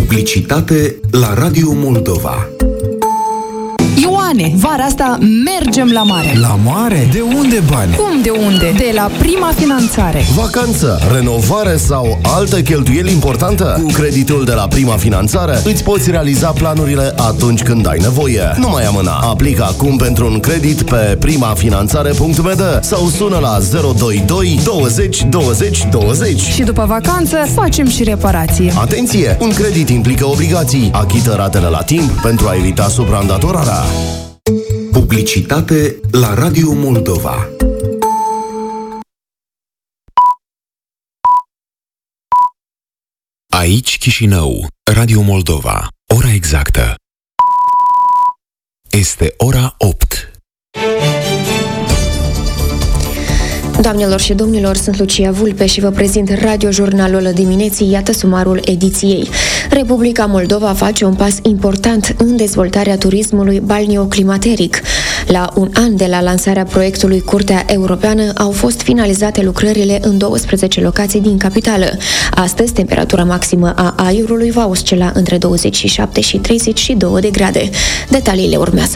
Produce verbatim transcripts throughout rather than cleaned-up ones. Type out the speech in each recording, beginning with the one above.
Publicitate la Radio Moldova. Ioane, vara asta mergem la mare. La mare? De unde bani? Cum de unde? De la Prima Finanțare. Vacanță, renovare sau altă cheltuieli importantă? Cu creditul de la Prima Finanțare îți poți realiza planurile atunci când ai nevoie. Nu mai amâna. Aplică acum pentru un credit pe primafinanțare punct b d sau sună la zero doi doi douăzeci douăzeci douăzeci. Și după vacanță facem și reparație. Atenție! Un credit implică obligații. Achită ratele la timp pentru a evita supraîndatorarea. Publicitate la Radio Moldova. Aici Chișinău, Radio Moldova. Ora exactă este ora opt. Doamnelor și domnilor, sunt Lucia Vulpe și vă prezint radiojurnalul dimineții, iată sumarul ediției. Republica Moldova face un pas important în dezvoltarea turismului balneoclimateric. La un an de la lansarea proiectului Curtea Europeană au fost finalizate lucrările în douăsprezece locații din capitală. Astăzi, temperatura maximă a aerului va oscila între douăzeci și șapte și treizeci și două de grade. Detaliile urmează.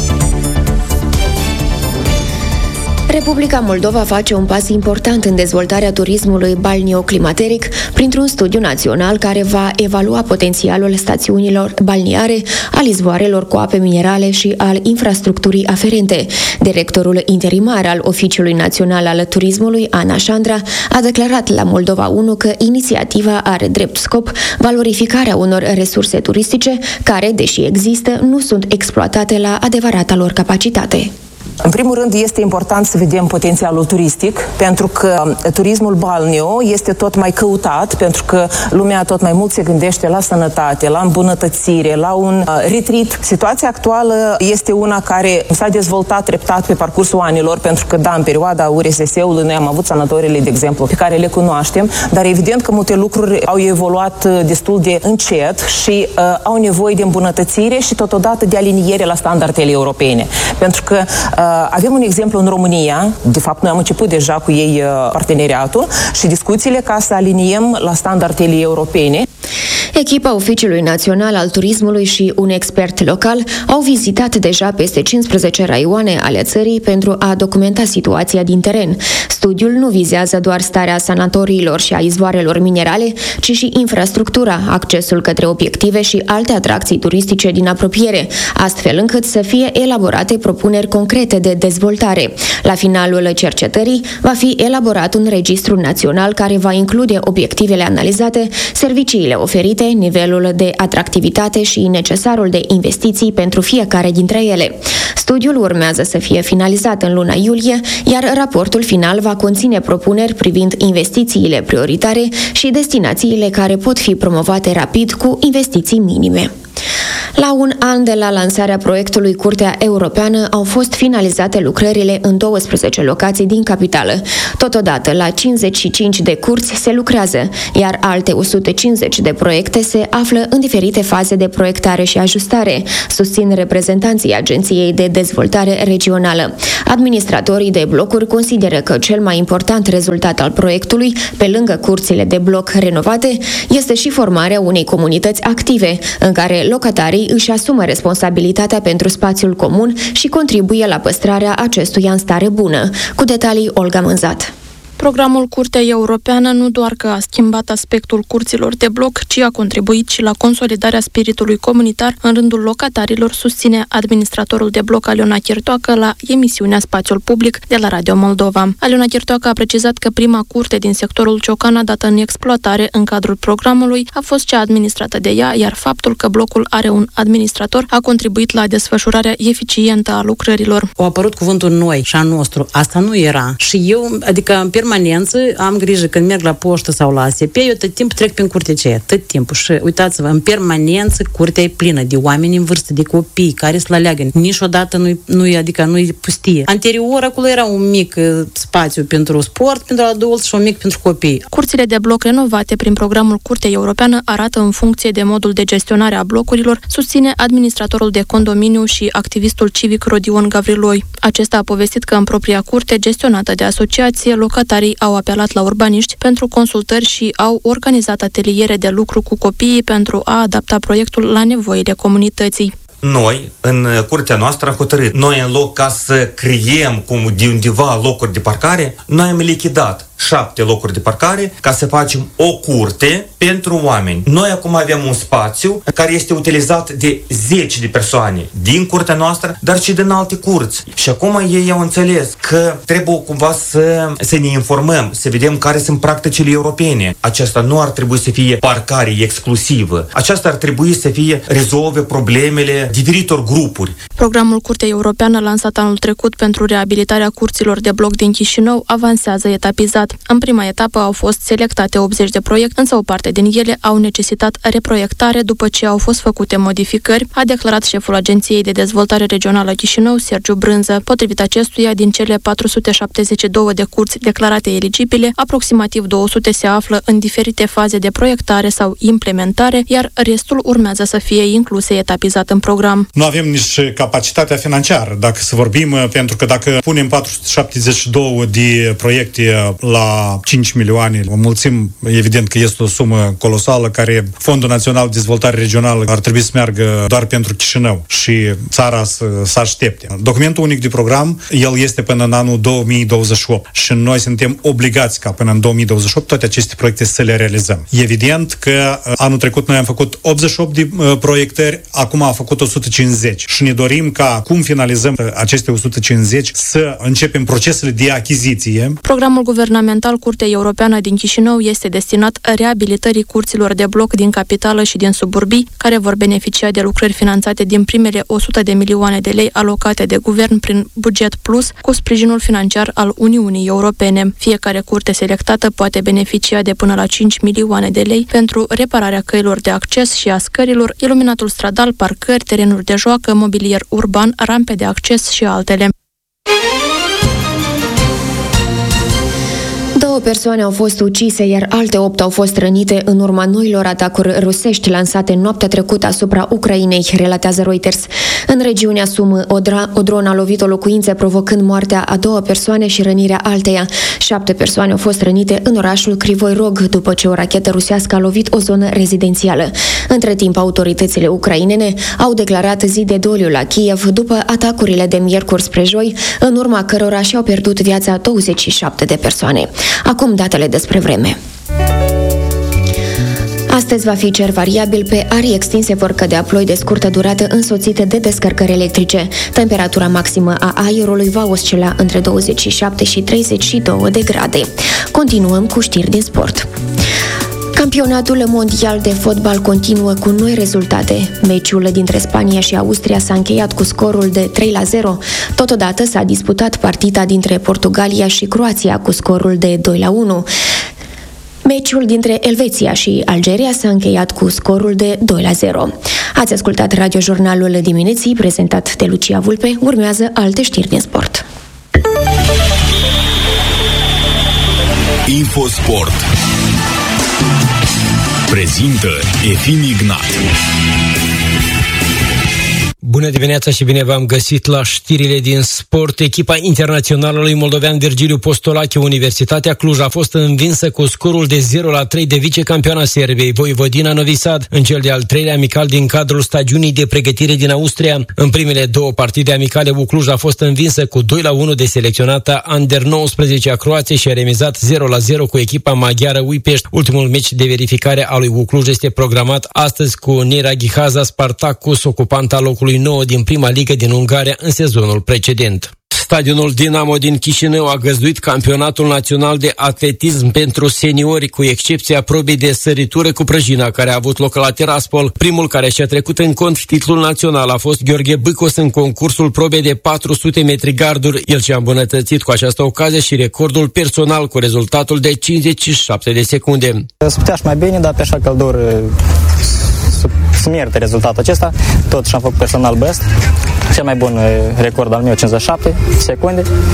Republica Moldova face un pas important în dezvoltarea turismului balneoclimateric printr-un studiu național care va evalua potențialul stațiunilor balneare, al izvoarelor cu ape minerale și al infrastructurii aferente. Directorul interimar al Oficiului Național al Turismului, Ana Șandra, a declarat la Moldova unu că inițiativa are drept scop valorificarea unor resurse turistice care, deși există, nu sunt exploatate la adevărata lor capacitate. În primul rând, este important să vedem potențialul turistic, pentru că turismul balneo este tot mai căutat, pentru că lumea tot mai mult se gândește la sănătate, la îmbunătățire, la un uh, retreat. Situația actuală este una care s-a dezvoltat treptat pe parcursul anilor, pentru că, da, în perioada U R S S-ului noi am avut sanatoriile, de exemplu, pe care le cunoaștem, dar evident că multe lucruri au evoluat destul de încet și uh, au nevoie de îmbunătățire și totodată de aliniere la standardele europene. Pentru că uh, avem un exemplu în România, de fapt noi am început deja cu ei parteneriatul și discuțiile ca să aliniem la standardele europene. Echipa Oficiului Național al Turismului și un expert local au vizitat deja peste cincisprezece raioane ale țării pentru a documenta situația din teren. Studiul nu vizează doar starea sanatoriilor și a izvoarelor minerale, ci și infrastructura, accesul către obiective și alte atracții turistice din apropiere, astfel încât să fie elaborate propuneri concrete de dezvoltare. La finalul cercetării va fi elaborat un registru național care va include obiectivele analizate, serviciile oferite, nivelul de atractivitate și necesarul de investiții pentru fiecare dintre ele. Studiul urmează să fie finalizat în luna iulie, iar raportul final va conține propuneri privind investițiile prioritare și destinațiile care pot fi promovate rapid cu investiții minime. La un an de la lansarea proiectului Curtea Europeană au fost finalizate lucrările în douăsprezece locații din capitală. Totodată, la cincizeci și cinci de curți se lucrează, iar alte o sută cincizeci de proiecte se află în diferite faze de proiectare și ajustare, susțin reprezentanții Agenției de Dezvoltare Regională. Administratorii de blocuri consideră că cel mai important rezultat al proiectului, pe lângă curțile de bloc renovate, este și formarea unei comunități active, în care locatarii își asumă responsabilitatea pentru spațiul comun și contribuie la păstrarea acestuia în stare bună. Cu detalii, Olga Mânzat. Programul Curtea Europeană nu doar că a schimbat aspectul curților de bloc, ci a contribuit și la consolidarea spiritului comunitar în rândul locatarilor, susține administratorul de bloc Aliona Chirtoacă la emisiunea Spațiul Public de la Radio Moldova. Aliona Chirtoacă a precizat că prima curte din sectorul Ciocana dată în exploatare în cadrul programului a fost cea administrată de ea, iar faptul că blocul are un administrator a contribuit la desfășurarea eficientă a lucrărilor. A apărut cuvântul noi și a nostru. Asta nu era. Și eu, adică în permanență, am grijă când merg la poștă sau la A S P, eu tot timpul trec prin curtea aceea, tot timpul. Și uitați-vă, în permanență curtea e plină de oameni în vârstă, de copii care se la leagă. Niciodată nu-i, nu-i, adică nu-i pustie. Anterior, acolo era un mic spațiu pentru sport, pentru adulți și un mic pentru copii. Curțile de bloc renovate prin programul Curtea Europeană arată în funcție de modul de gestionare a blocurilor, susține administratorul de condominiu și activistul civic Rodion Gavriloi. Acesta a povestit că în propria curte, gestionată de asociație, locatarii proprietarii au apelat la urbaniști pentru consultări și au organizat ateliere de lucru cu copiii pentru a adapta proiectul la nevoile comunității. Noi, în curtea noastră, am hotărât. Noi, în loc ca să creiem cum de undeva locuri de parcare, noi am lichidat șapte locuri de parcare ca să facem o curte pentru oameni. Noi acum avem un spațiu care este utilizat de zece de persoane din curtea noastră, dar și din alte curți. Și acum ei au înțeles că trebuie cumva să, să ne informăm, să vedem care sunt practicile europene. Aceasta nu ar trebui să fie parcare exclusivă. Aceasta ar trebui să fie rezolve problemele diferitor grupuri. Programul Curtea Europeană, lansat anul trecut pentru reabilitarea curților de bloc din Chișinău, avansează etapizat. În prima etapă au fost selectate optzeci de proiecte, însă o parte din ele au necesitat reproiectare după ce au fost făcute modificări, a declarat șeful Agenției de Dezvoltare Regională Chișinău, Sergiu Brânză. Potrivit acestuia, din cele patru sute șaptezeci și doi de curți declarate eligibile, aproximativ două sute se află în diferite faze de proiectare sau implementare, iar restul urmează să fie incluse etapizat în program. Nu avem nici capacitatea financiară, dacă să vorbim, pentru că dacă punem patru sute șaptezeci și doi de proiecte la cinci milioane, o mulțim, evident că este o sumă colosală care Fondul Național de Dezvoltare Regională ar trebui să meargă doar pentru Chișinău și țara să, să aștepte. Documentul unic de program, el este până în anul două mii douăzeci și opt și noi suntem obligați ca până în două mii douăzeci și opt toate aceste proiecte să le realizăm. Evident că anul trecut noi am făcut optzeci și opt de uh, proiectări, acum am făcut o sută cincizeci și ne dorim ca, cum finalizăm aceste o sută cincizeci, să începem procesele de achiziție. Programul guvernamental Curtea Europeană din Chișinău este destinat reabilitării curților de bloc din capitală și din suburbii, care vor beneficia de lucrări finanțate din primele o sută de milioane de lei alocate de guvern prin buget plus, cu sprijinul financiar al Uniunii Europene. Fiecare curte selectată poate beneficia de până la cinci milioane de lei pentru repararea căilor de acces și a scărilor, iluminatul stradal, parcări, terenuri de joacă, mobilier urban, rampe de acces și altele. Două persoane au fost ucise, iar alte opt au fost rănite în urma noilor atacuri rusești lansate noaptea trecută asupra Ucrainei, relatează Reuters. În regiunea Sumă, o, dra- o dronă a lovit o locuință, provocând moartea a două persoane și rănirea alteia. Șapte persoane au fost rănite în orașul Crivoi Rog, după ce o rachetă rusească a lovit o zonă rezidențială. Între timp, autoritățile ucrainene au declarat zi de doliu la Kiev după atacurile de miercuri spre joi, în urma cărora și-au pierdut viața douăzeci și șapte de persoane. Acum datele despre vreme. Astăzi va fi cer variabil, pe arii extinse vor cădea ploi de scurtă durată însoțite de descărcări electrice. Temperatura maximă a aerului va oscila între douăzeci și șapte și treizeci și doi de grade. Continuăm cu știri din sport. Campionatul mondial de fotbal continuă cu noi rezultate. Meciul dintre Spania și Austria s-a încheiat cu scorul de trei la zero. Totodată s-a disputat partida dintre Portugalia și Croația cu scorul de doi la unu. Meciul dintre Elveția și Algeria s-a încheiat cu scorul de doi la zero. Ați ascultat radiojurnalul dimineții prezentat de Lucia Vulpe. Urmează alte știri din sport. Infosport prezintă Efim Ignat. Bună dimineața și bine v-am găsit la știrile din sport. Echipa internațională lui moldovean Virgiliu Postolache, Universitatea Cluj, a fost învinsă cu scorul de zero la trei de vicecampioana Serbiei, Voivodina Novi Sad, în cel de-al treilea amical din cadrul stagiunii de pregătire din Austria. În primele două partide amicale, U Cluj a fost învinsă cu doi la unu de selecționata Under nouăsprezece a Croației și a remizat zero la zero cu echipa maghiară Uipești. Ultimul meci de verificare a lui U Cluj este programat astăzi cu Nera Ghihaza Spartacus, ocupanta locului nouă din prima ligă din Ungaria în sezonul precedent. Stadionul Dinamo din Chișinău a găzduit campionatul național de atletism pentru seniori, cu excepția probei de săritură cu prăjina, care a avut loc la Tiraspol. Primul care și-a trecut în cont titlul național a fost Gheorghe Bâcos în concursul probei de patru sute metri garduri. El și-a îmbunătățit cu această ocazie și recordul personal cu rezultatul de cincizeci și șapte de secunde. Se putea și mai bine, dar pe așa căldură să merită rezultatul acesta. Tot și-am făcut personal best. Cel mai bun record al meu, cincizeci și șapte secunde.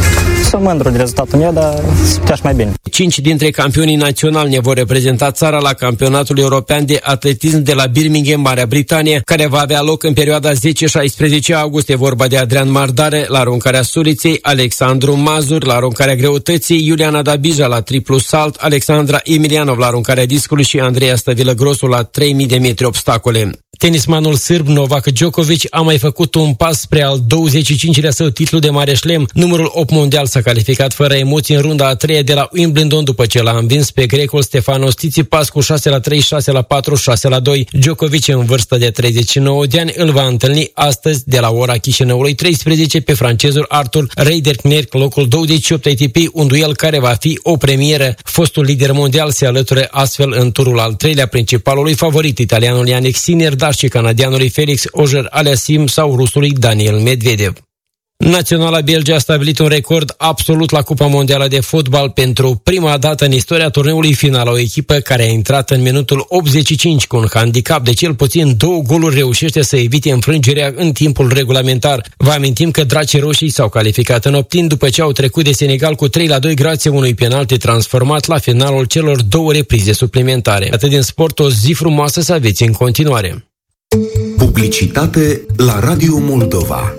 sunt mândru de rezultatul meu, dar se putea și mai bine. Cinci dintre campionii naționali ne vor reprezenta țara la campionatul european de atletism de la Birmingham, Marea Britanie, care va avea loc în perioada zece șaisprezece august. E vorba de Adrian Mardare la aruncarea suriței, Alexandru Mazur la aruncarea greutății, Iuliana Dabija la triplu salt, Alexandra Emilianov la aruncarea discului și Andreea Stăvilă Grosu la trei mii de metri obstacole. Tenismanul sârb Novak Djokovic a mai făcut un pas spre al douăzeci și cincilea său titlu de mare șlem. Numărul opt mondial s-a calificat fără emoții în runda a treia de la Wimbledon după ce l-a învins pe grecul Stefanos Tsitsipas cu șase la trei, șase la patru, șase la doi. Djokovic, în vârstă de treizeci și nouă de ani, îl va întâlni astăzi de la ora Chișinăului treisprezece pe francezul Arthur Reiderknecht, locul douăzeci și opt A T P, un duel care va fi o premieră. Fostul lider mondial se alăture astfel în turul al treilea principalului favorit, italianul Jannik Sinner, dar și canadianului Felix Auger-Aliassime sau rusului Daniel Medvedev. Naționala Belgia a stabilit un record absolut la Cupa Mondială de Fotbal. Pentru prima dată în istoria turneului final, o echipă care a intrat în minutul optzeci și cinci cu un handicap de cel puțin două goluri reușește să evite înfrângerea în timpul regulamentar. Vă amintim că Dracii Roșii s-au calificat în opt-in după ce au trecut de Senegal cu trei la doi grație unui penalti transformat la finalul celor două reprize suplimentare. Atât din sport, o zi frumoasă să aveți în continuare. Publicitate la Radio Moldova.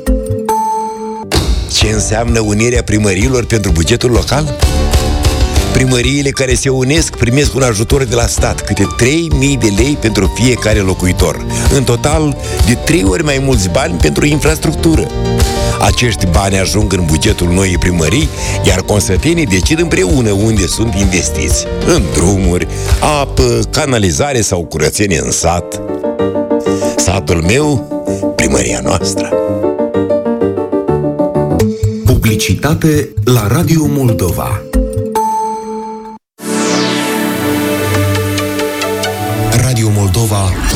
Ce înseamnă unirea primăriilor pentru bugetul local? Primăriile care se unesc primesc un ajutor de la stat, câte trei mii de lei pentru fiecare locuitor. În total, de trei ori mai mulți bani pentru infrastructură. Acești bani ajung în bugetul noii primării, iar consătenii decid împreună unde sunt investiți. În drumuri, apă, canalizare sau curățenie în sat. Satul meu, primăria noastră. Publicitate la Radio Moldova.